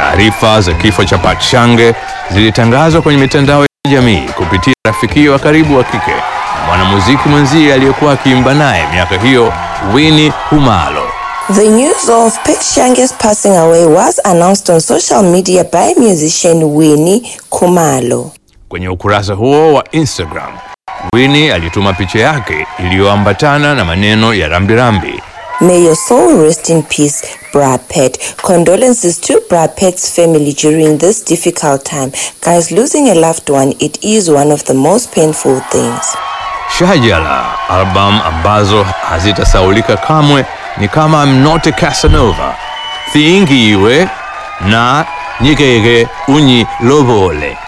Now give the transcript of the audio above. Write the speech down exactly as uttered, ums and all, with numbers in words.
Taarifa za kifo cha Pachange zilitangazwa kwenye mitandao ya jamii kupitia rafiki wa karibu wa kike na mwanamuziki mwenzie aliyekuwa akiimba naye miaka hiyo, Winnie Khumalo. The news of Pachange's passing away was announced on social media by musician Winnie Khumalo. Kwenye ukurasa huo wa Instagram, Winnie alituma picha yake iliyoambatana na maneno ya rambirambi. May your soul rest in peace, Brad Pitt. Condolences to Brad Pitt's family during this difficult time. Guys, losing a loved one, it is one of the most painful things. Shajala, album ambazo hazitasaulika kamwe ni kama I'm Not a Casanova, Thiingiwe na Nyikeke Unyi Lobole.